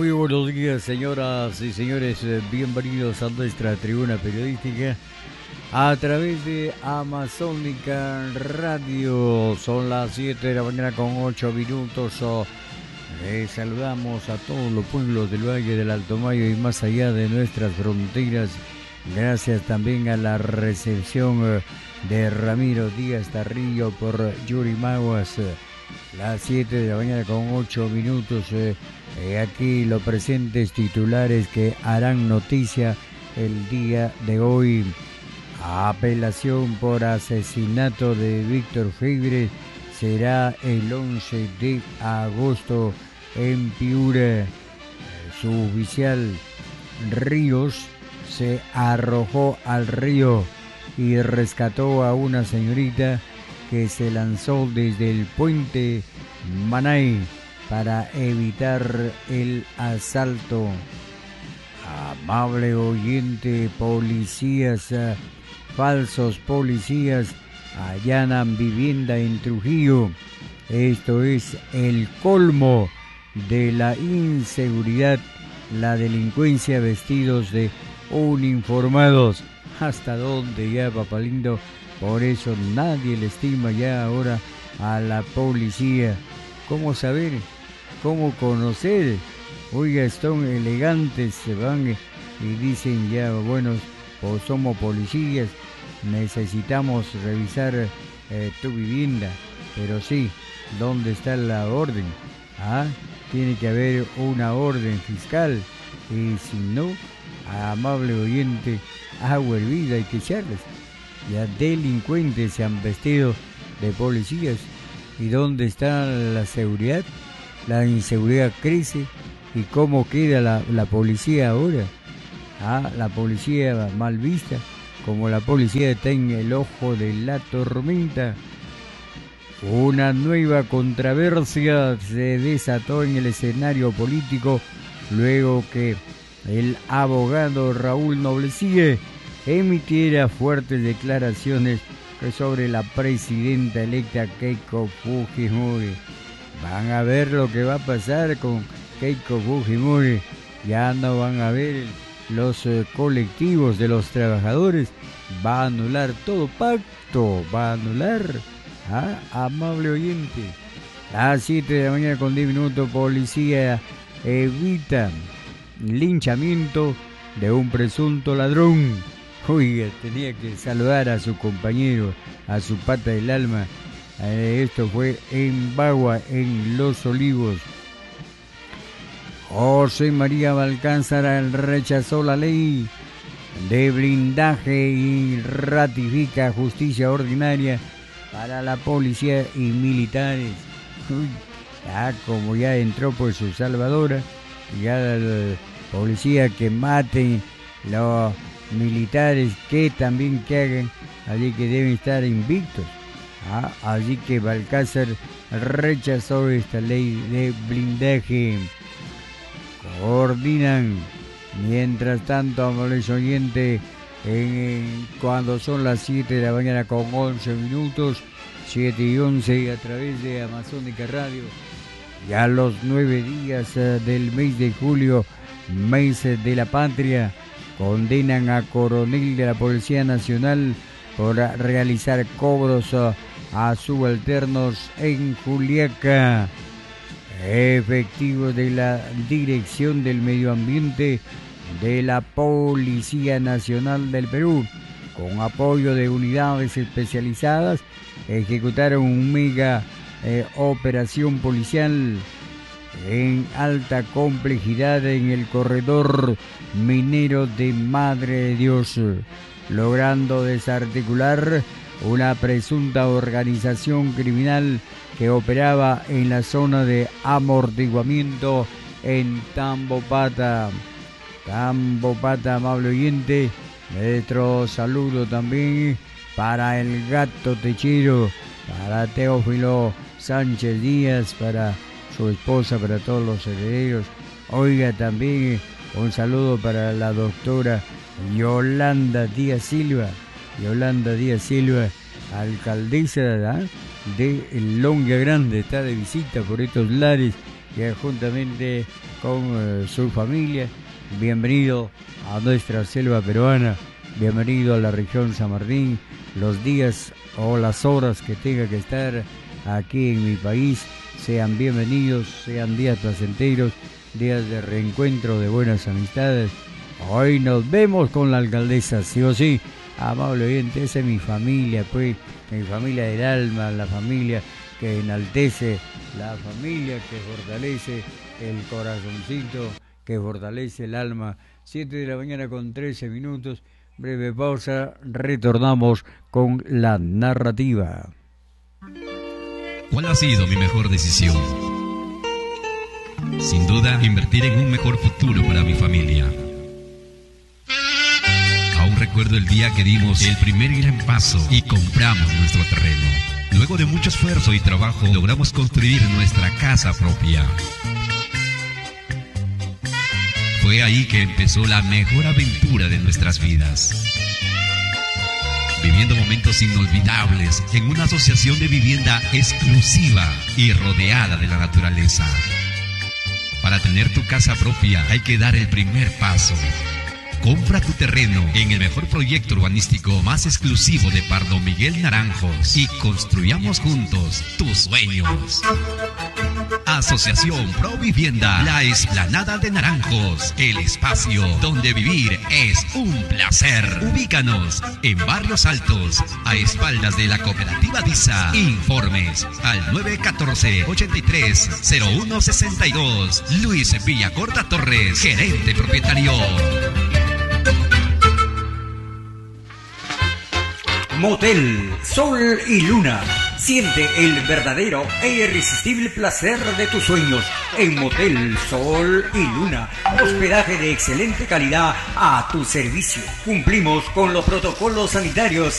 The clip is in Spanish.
Muy buenos días, señoras y señores. Bienvenidos a nuestra tribuna periodística a través de Amazónica Radio. Son las 7 de la mañana con 8 minutos. Les saludamos a todos los pueblos del Valle del Alto Mayo y más allá de nuestras fronteras. Gracias también a la recepción de Ramiro Díaz Tarrillo por Yurimaguas. Las 7 de la mañana con 8 minutos. Aquí los presentes titulares que harán noticia el día de hoy. Apelación por asesinato de Víctor Febre será el 11 de agosto en Piura. Su oficial Ríos se arrojó al río y rescató a una señorita que se lanzó desde el puente Manay para evitar el asalto. Amable oyente, falsos policías allanan vivienda en Trujillo. Esto es el colmo de la inseguridad, la delincuencia vestidos de uniformados. ¿Hasta dónde ya, papalindo? Por eso nadie le estima ya ahora a la policía. ¿Cómo saber? ¿Cómo conocer? Oiga, están elegantes, se van y dicen ya, bueno, pues somos policías, necesitamos revisar tu vivienda. Pero sí, ¿dónde está la orden? Tiene que haber una orden fiscal. Y si no, amable oyente, agua hervida hay que echarles. Ya delincuentes se han vestido de policías. ¿Y dónde está la seguridad? La inseguridad crece. ¿Y cómo queda la policía ahora? La policía mal vista, como la policía está en el ojo de la tormenta. Una nueva controversia se desató en el escenario político luego que el abogado Raúl Noblecille emitiera fuertes declaraciones sobre la presidenta electa Keiko Fujimori. Van a ver lo que va a pasar con Keiko Fujimori. Ya no van a ver los colectivos de los trabajadores. Va a anular todo pacto. Va a anular. Amable oyente. Las 7 de la mañana con 10 minutos. Policía evita linchamiento de un presunto ladrón. Oiga, tenía que saludar a su compañero, a su pata del alma. Esto fue en Bagua, en Los Olivos. José María Balcázar rechazó la ley de blindaje y ratifica justicia ordinaria para la policía y militares. Como ya entró por su salvadora, ya la policía que maten los militares que también hagan, así que deben estar invictos. Así que Balcázar rechazó esta ley de blindaje. Coordinan, mientras tanto, amables oyentes, cuando son las 7 de la mañana con 11 minutos, 7 y 11 a través de Amazónica Radio. Ya los 9 días del mes de julio, mes de la patria, condenan a coronel de la Policía Nacional por realizar cobros a subalternos en Juliaca. Efectivos de la Dirección del Medio Ambiente de la Policía Nacional del Perú, con apoyo de unidades especializadas, ejecutaron un mega operación policial en alta complejidad en el corredor minero de Madre de Dios, logrando desarticular una presunta organización criminal que operaba en la zona de amortiguamiento en Tambopata. Tambopata, amable oyente, nuestro saludo también para el gato techero, para Teófilo Sánchez Díaz, para su esposa, para todos los herederos. Oiga, también un saludo para la doctora Yolanda Díaz Silva. Yolanda Díaz Silva, alcaldesa de Longa Grande, está de visita por estos lares que juntamente con su familia, bienvenido a nuestra selva peruana, bienvenido a la región San Martín, los días o las horas que tenga que estar aquí en mi país, sean bienvenidos, sean días placenteros, días de reencuentro, de buenas amistades. Hoy nos vemos con la alcaldesa, sí o sí, amable oyente, esa es mi familia, pues, mi familia del alma, la familia que enaltece, la familia que fortalece el corazoncito, que fortalece el alma. 7 de la mañana con 13 minutos, breve pausa, retornamos con la narrativa. ¿Cuál ha sido mi mejor decisión? Sin duda, invertir en un mejor futuro para mi familia. Aún recuerdo el día que dimos el primer gran paso y compramos nuestro terreno. Luego de mucho esfuerzo y trabajo, logramos construir nuestra casa propia. Fue ahí que empezó la mejor aventura de nuestras vidas. Viviendo momentos inolvidables en una asociación de vivienda exclusiva y rodeada de la naturaleza. Para tener tu casa propia hay que dar el primer paso. Compra tu terreno en el mejor proyecto urbanístico más exclusivo de Pardo Miguel Naranjos y construyamos juntos tus sueños. Asociación Pro Vivienda, la Explanada de Naranjos, el espacio donde vivir es un placer. Ubícanos en Barrios Altos, a espaldas de la cooperativa DISA. Informes al 914-830162. Luis Villacorta Torres, gerente propietario. Motel Sol y Luna. Siente el verdadero e irresistible placer de tus sueños en Motel Sol y Luna. Hospedaje de excelente calidad a tu servicio. Cumplimos con los protocolos sanitarios